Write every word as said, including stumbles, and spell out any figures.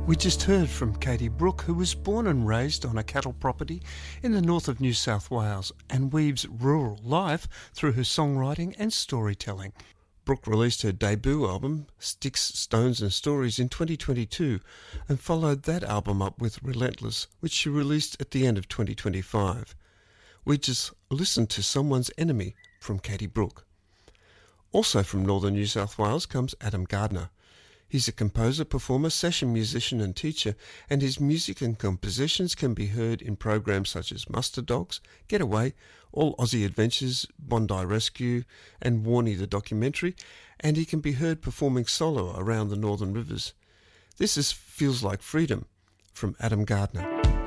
We just heard from Katie Brooke, who was born and raised on a cattle property in the north of New South Wales and weaves rural life through her songwriting and storytelling. Brooke released her debut album, Sticks, Stones and Stories, in twenty twenty-two and followed that album up with Relentless, which she released at the end of twenty twenty-five. We just listened to Someone's Enemy from Katie Brooke. Also from northern New South Wales comes Adam Gardner. He's a composer, performer, session musician and teacher, and his music and compositions can be heard in programs such as Muster Dogs, Getaway, All Aussie Adventures, Bondi Rescue and Warnie the Documentary, and he can be heard performing solo around the Northern Rivers. This is Feels Like Freedom from Adam Gardner.